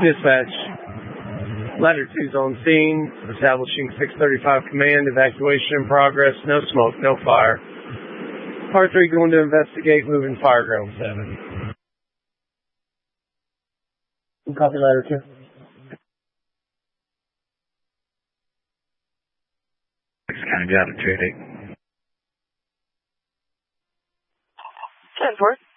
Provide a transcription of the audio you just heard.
Dispatch. Ladder 2's on scene. Establishing 635 command. Evacuation in progress. No smoke, no fire. Part 3 going to investigate. Moving Fireground 7. Copy Ladder 2. Kind of got it, 2-8. 10-4.